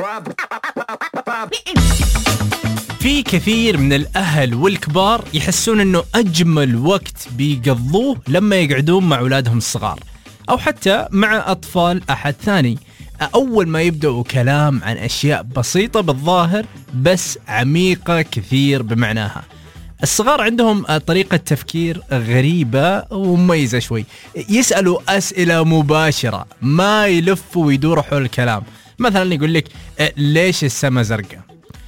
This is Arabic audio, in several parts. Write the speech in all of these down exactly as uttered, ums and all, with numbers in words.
في كثير من الأهل والكبار يحسون أنه أجمل وقت بيقضوه لما يقعدون مع أولادهم الصغار أو حتى مع أطفال أحد ثاني. أول ما يبدأوا كلام عن أشياء بسيطة بالظاهر بس عميقة كثير بمعناها. الصغار عندهم طريقة تفكير غريبة ومميزة شوي، يسألوا أسئلة مباشرة ما يلفوا ويدوروا حول الكلام. مثلا يقول لك ليش السما زرقاء؟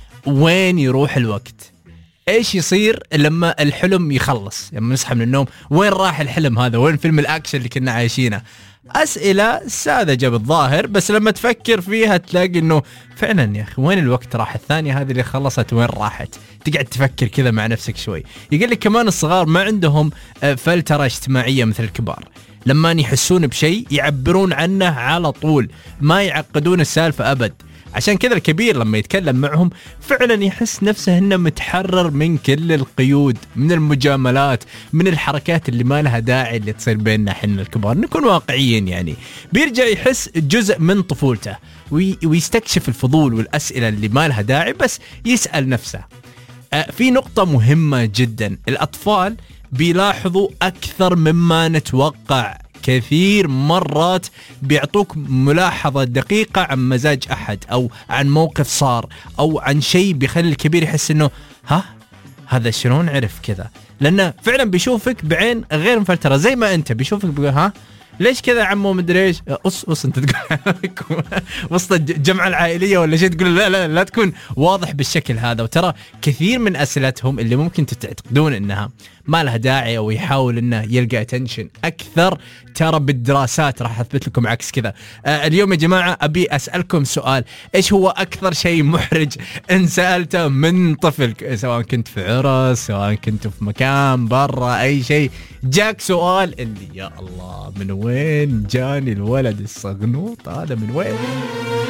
وين يروح الوقت؟ ايش يصير لما الحلم يخلص؟ لما نصحى من النوم وين راح الحلم هذا؟ وين فيلم الأكشن اللي كنا عايشينه؟ أسئلة ساذجة بالظاهر بس لما تفكر فيها تلاقي إنه فعلا يا أخي وين الوقت راح؟ الثانية هذه اللي خلصت وين راحت؟ تقعد تفكر كذا مع نفسك شوي. يقول لك كمان الصغار ما عندهم فلترة اجتماعية مثل الكبار، لما يحسون بشيء يعبرون عنه على طول، ما يعقدون السالفة أبد. عشان كذا الكبير لما يتكلم معهم فعلا يحس نفسه انه متحرر من كل القيود، من المجاملات، من الحركات اللي ما لها داعي اللي تصير بيننا حنا الكبار. نكون واقعيين يعني. بيرجع يحس جزء من طفولته وي ويستكشف الفضول والأسئلة اللي ما لها داعي بس يسأل نفسه. آه في نقطة مهمة جدا، الأطفال بيلاحظوا أكثر مما نتوقع. كثير مرات بيعطوك ملاحظة دقيقة عن مزاج أحد أو عن موقف صار أو عن شيء بيخلي الكبير يحس إنه ها هذا شلون عرف كذا، لأنه فعلا بيشوفك بعين غير مفلترة زي ما أنت بيشوفك بيقول ها ليش كذا عمو مدري ايش. أص أص أنت تقول وسط الجمعة العائلية ولا شيء تقول لا لا لا تكون واضح بالشكل هذا. وترى كثير من أسئلتهم اللي ممكن تعتقدون إنها ما لها داعي أو يحاول إنه يلقى attention أكثر، ترى بالدراسات راح أثبت لكم عكس كذا. آه اليوم يا جماعة أبي أسألكم سؤال، إيش هو أكثر شيء محرج إن سألته من طفل؟ سواء كنت في عرس، سواء كنت في مكان برا، أي شيء جاك سؤال اللي يا الله من وين جاني الولد الصغنوط هذا، من وين؟